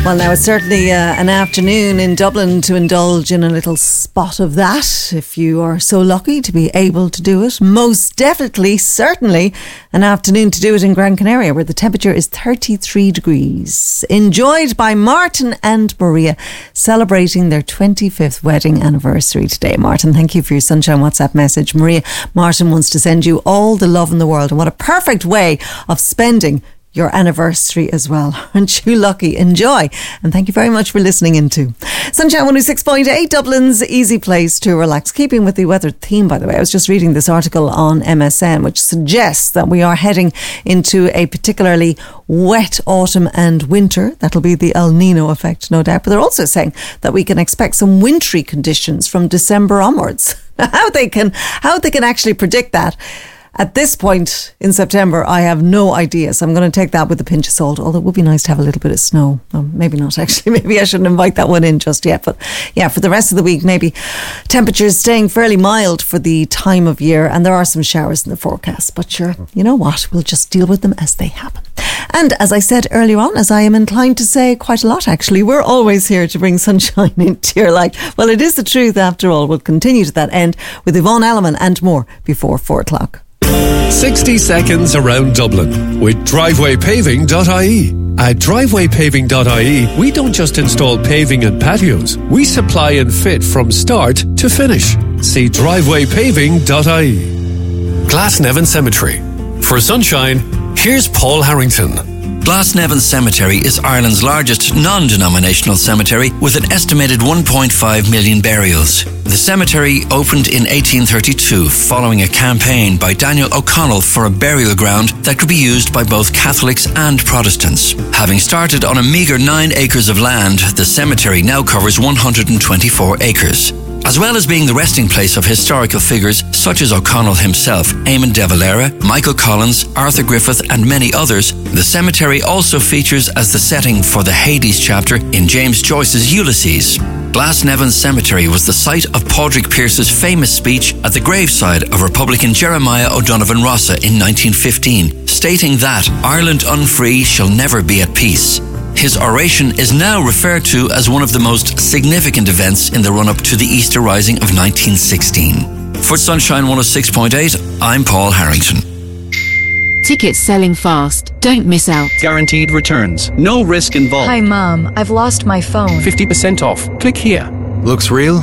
Well, now it's certainly an afternoon in Dublin to indulge in a little spot of that, if you are so lucky to be able to do it. Most definitely, certainly, an afternoon to do it in Gran Canaria, where the temperature is 33 degrees. Enjoyed by Martin and Maria, celebrating their 25th wedding anniversary today. Martin, thank you for your Sunshine WhatsApp message. Maria, Martin wants to send you all the love in the world, and what a perfect way of spending your anniversary as well. Aren't you lucky? Enjoy. And thank you very much for listening into Sunshine 106.8, Dublin's easy place to relax. Keeping with the weather theme, by the way, I was just reading this article on MSN, which suggests that we are heading into a particularly wet autumn and winter. That'll be the El Nino effect, no doubt. But they're also saying that we can expect some wintry conditions from December onwards. How they can actually predict that at this point in September, I have no idea. So I'm going to take that with a pinch of salt. Although it would be nice to have a little bit of snow. Well, maybe not, actually. Maybe I shouldn't invite that one in just yet. But yeah, for the rest of the week, maybe temperatures staying fairly mild for the time of year. And there are some showers in the forecast. But sure, you know what? We'll just deal with them as they happen. And as I said earlier on, as I am inclined to say quite a lot actually, we're always here to bring sunshine into your life. Well, it is the truth after all. We'll continue to that end with Yvonne Elliman and more before 4 o'clock. 60 seconds around Dublin with drivewaypaving.ie. At drivewaypaving.ie, we don't just install paving and patios. We supply and fit from start to finish. See drivewaypaving.ie. Glasnevin Cemetery. For sunshine, here's Paul Harrington. Glasnevin Cemetery is Ireland's largest non-denominational cemetery with an estimated 1.5 million burials. The cemetery opened in 1832 following a campaign by Daniel O'Connell for a burial ground that could be used by both Catholics and Protestants. Having started on a meagre 9 acres of land, the cemetery now covers 124 acres. As well as being the resting place of historical figures such as O'Connell himself, Eamon de Valera, Michael Collins, Arthur Griffith and many others, the cemetery also features as the setting for the Hades chapter in James Joyce's Ulysses. Glasnevin Cemetery was the site of Padraig Pearse's famous speech at the graveside of Republican Jeremiah O'Donovan Rossa in 1915, stating that Ireland unfree shall never be at peace. His oration is now referred to as one of the most significant events in the run-up to the Easter Rising of 1916. For Sunshine 106.8, I'm Paul Harrington. Tickets selling fast. Don't miss out. Guaranteed returns. No risk involved. Hi, Mom. I've lost my phone. 50% off. Click here. Looks real?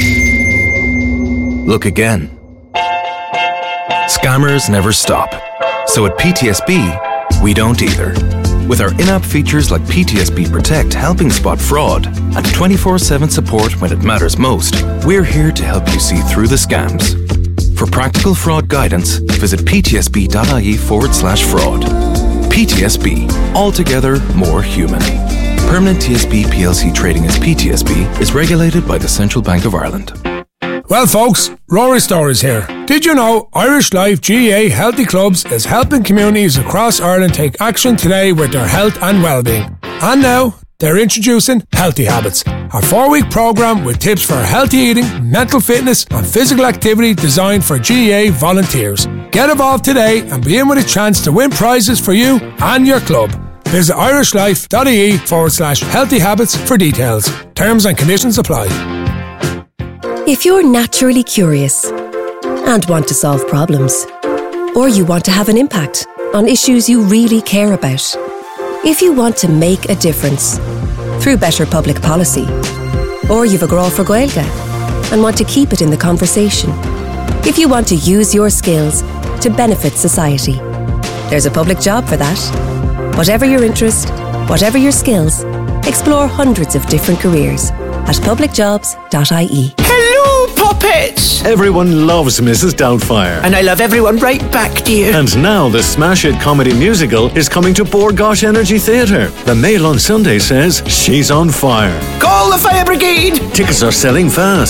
Look again. Scammers never stop. So at PTSB, we don't either. With our in-app features like PTSB Protect helping spot fraud and 24/7 support when it matters most, we're here to help you see through the scams. For practical fraud guidance, visit ptsb.ie/fraud. PTSB, altogether more human. Permanent TSB PLC trading as PTSB is regulated by the Central Bank of Ireland. Well folks, Rory Stories here. Did you know Irish Life GAA Healthy Clubs is helping communities across Ireland take action today with their health and well-being? And now, they're introducing Healthy Habits, a 4-week programme with tips for healthy eating, mental fitness and physical activity designed for GAA volunteers. Get involved today and be in with a chance to win prizes for you and your club. Visit irishlife.ie/healthy habits for details. Terms and conditions apply. If you're naturally curious and want to solve problems, or you want to have an impact on issues you really care about, if you want to make a difference through better public policy, or you've a grá for Gaeilge and want to keep it in the conversation, if you want to use your skills to benefit society, there's a public job for that. Whatever your interest, whatever your skills, explore hundreds of different careers at publicjobs.ie. Hello, puppets! Everyone loves Mrs. Doubtfire. And I love everyone right back, dear. And now the Smash It comedy musical is coming to Bord Gáis Energy Theatre. The Mail on Sunday says she's on fire. Call the fire brigade! Tickets are selling fast.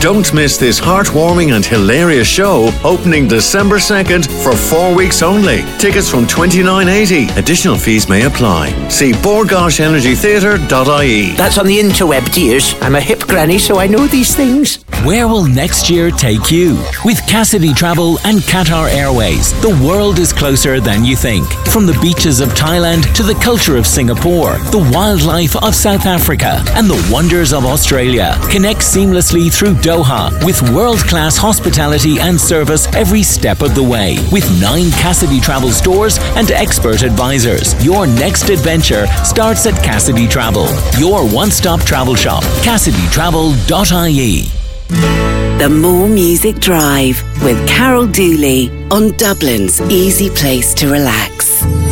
Don't miss this heartwarming and hilarious show opening December 2nd for 4 weeks only. Tickets from $29.80. Additional fees may apply. See BorgosEnergyTheatre.ie. That's on the interweb, dears. I'm a hip granny, so I know these things. Where will next year take you? With Cassidy Travel and Qatar Airways, the world is closer than you think. From the beaches of Thailand to the culture of Singapore, the wildlife of South Africa, and the wonders of Australia. Connect seamlessly through Doha with world-class hospitality and service every step of the way. With 9 Cassidy Travel stores and expert advisors. Your next adventure starts at Cassidy Travel. Your one-stop travel shop. CassidyTravel.ie. The More Music Drive with Carol Dooley on Dublin's easy place to relax.